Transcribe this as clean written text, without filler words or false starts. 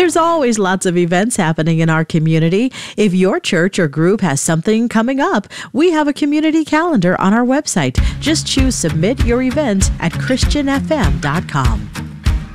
There's always lots of events happening in our community. If your church or group has something coming up, we have a community calendar on our website. Just choose Submit Your Event at ChristianFM.com.